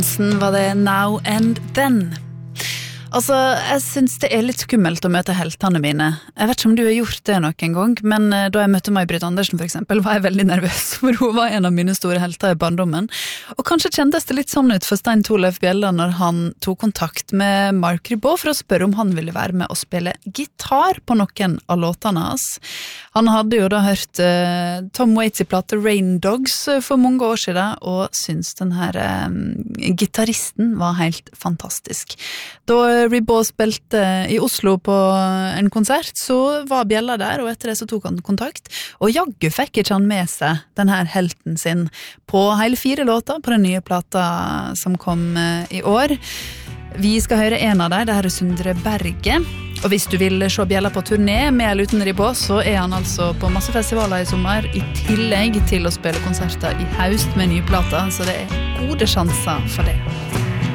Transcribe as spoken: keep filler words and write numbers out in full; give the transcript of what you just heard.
Var det Now and Then. Altså, jeg synes det er litt skummelt å møte heltene mine. Jeg vet ikke om du har gjort det noen gang, men da jeg møtte May-Britt Andersen for eksempel, var jeg veldig nervøs, for hun var en av mine store helter i barndommen. Og kanskje kjentes det litt sånn ut for Stein Torleif Bjella når han tok kontakt med Mark Ribot for å spørre om han ville være med å spille gitar på noen av låtene hans. Han hadde jo da hørt uh, Tom Waits i plate Rain Dogs for mange år siden, og syntes den her uh, gitaristen var helt fantastisk. Da Ribot spilte i Oslo på en konsert, så var Bjella der, og etter det så tok han kontakt, og jaggu fikk ikke han med seg denne helten sin på hele fire låter på den nye plata som kom i år. Vi skal høre en av dem, det her er Sundre Berge, og hvis du vil se Bjella på turné med eller uten Ribot, så er han altså på masse festivaler i sommer, i tillegg til å spille konserter i haust med nye plata, så det er gode sjanser for det.